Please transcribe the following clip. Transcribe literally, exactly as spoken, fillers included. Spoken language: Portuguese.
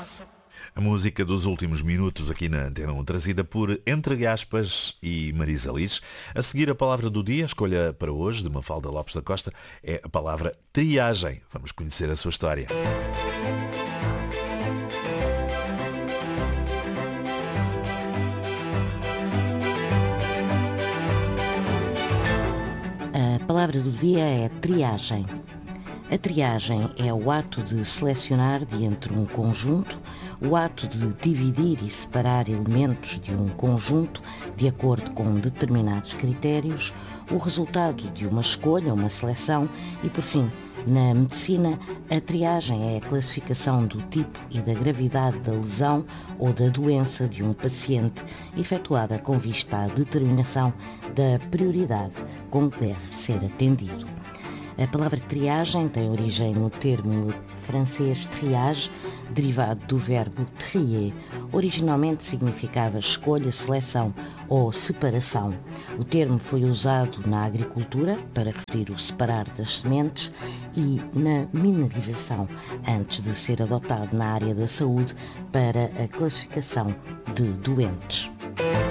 A música dos últimos minutos aqui na Antena um, trazida por Entre Aspas e Marisa Liz. A seguir, a palavra do dia, a escolha para hoje, de Mafalda Lopes da Costa, é a palavra triagem. Vamos conhecer a sua história. A palavra do dia é triagem. A triagem é o ato de selecionar de entre um conjunto, o ato de dividir e separar elementos de um conjunto de acordo com determinados critérios, o resultado de uma escolha, uma seleção e, por fim, na medicina, a triagem é a classificação do tipo e da gravidade da lesão ou da doença de um paciente, efetuada com vista à determinação da prioridade com que deve ser atendido. A palavra triagem tem origem no termo francês triage, derivado do verbo trier. Originalmente significava escolha, seleção ou separação. O termo foi usado na agricultura para referir o separar das sementes e na mineralização, antes de ser adotado na área da saúde para a classificação de doentes.